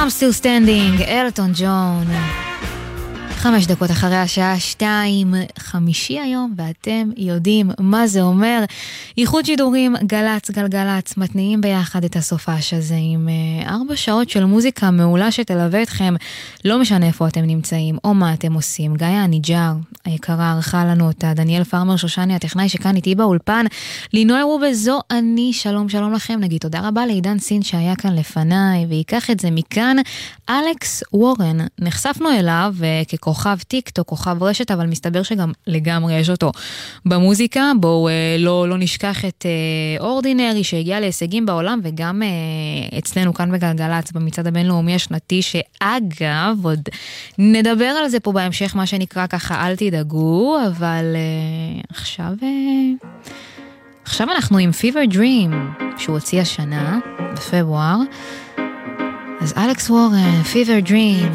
I'm still standing, אלטון ג'ון. 5 דקות אחרי השעה 2, חמישי היום, ואתם יודעים מה זה אומר. ייחוד שידורים, גלץ, גלגלץ, מתניעים ביחד את הסופש הזה עם 4 שעות של מוזיקה מעולה שתלווה אתכם, לא משנה איפה אתם נמצאים או מה אתם עושים. גיא הניג'ר היקרה ערכה לנו אותה, דניאל פרמר שושני הטכנאי שכאן איתי באולפן, לינוי רובזו אני, שלום שלום לכם, נגיד תודה רבה לעידן סין שהיה כאן לפניי, ויקח את זה מכאן. אלכס וורן, נחשפנו אליו ככוכב טיקטוק, כוכב רשת, אבל מסתבר שגם לגמרי יש אותו במוזיקה. בואו לא נשכח את אורדינרי שהגיע להישגים בעולם, וגם אצלנו כאן בגלגלץ במצעד הבינלאומי השנתי, שאגב עוד נדבר על זה פה בהמשך, מה שנקרא ככה אל תדאגו, אבל עכשיו אנחנו עם Fever Dream שהוא הוציא השנה בפברואר. אז אלכס וורן, Fever Dream.